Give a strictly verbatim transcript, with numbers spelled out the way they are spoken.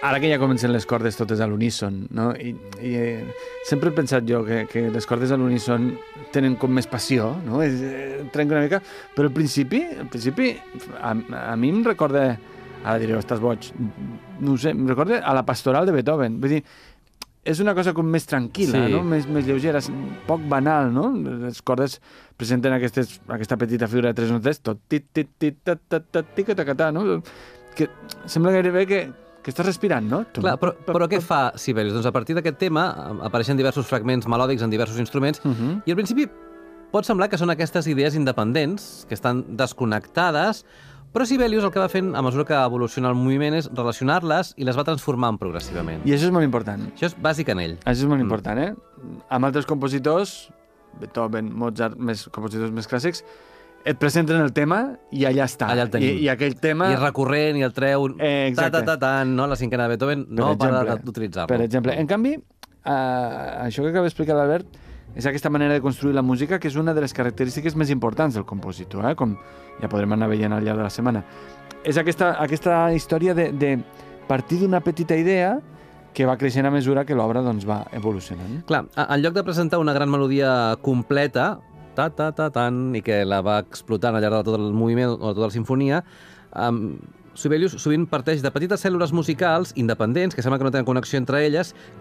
ara que ja comencen les cordes totes a l'uníson, no? I, i eh, sempre he pensat jo que, que les cordes a l'uníson tenen com més passió, no? És, eh, trenca una mica, però al principi, al principi a, a mi em recorda, ara direu, estàs boig, no ho sé, em recorda a la pastoral de Beethoven. Vull dir, és una cosa com més tranquil·la, Sí. no? Més, més lleugera, poc banal, no? Les cordes presenten aquestes, aquesta petita figura de tres notes, tot tit, tit, tit, tat, tat, tat, tica, taca, ta, no? Que sembla gairebé que, que estàs respirant, no? Clar, però, però què fa Sibelius? Doncs a partir d'aquest tema apareixen diversos fragments melòdics en diversos instruments Uh -huh. i al principi pot semblar que són aquestes idees independents, que estan desconnectades, però Sibelius el que va fent a mesura que evoluciona el moviment és relacionar-les i les va transformant progressivament. I això és molt important. Això és bàsic en ell. Això és molt important, eh? Amb altres compositors, Beethoven, Mozart, més compositors més clàssics, et presenten el tema i allà està. Allà el tenim. I, i aquell tema... I és recurrent, i el treu... Eh, exacte. Ta, ta, ta, ta, no? La cinquena de Beethoven no para d'utilitzar-lo. Per exemple. En canvi, eh, això que acaba d'explicar l'Albert és aquesta manera de construir la música, que és una de les característiques més importants del compositor, eh? Com ja podrem anar veient al llarg de la setmana. És aquesta, aquesta història de, de partir d'una petita idea que va creixent a mesura que l'obra doncs, va evolucionant. Clar, en lloc de presentar una gran melodia completa, ta, ta, ta, tan, i que la va explotant al llarg de tot el moviment o de tota la sinfonia, um, Sibelius sovint parteix de petites cèl·lules musicals independents, que sembla que no tenen connexió entre elles,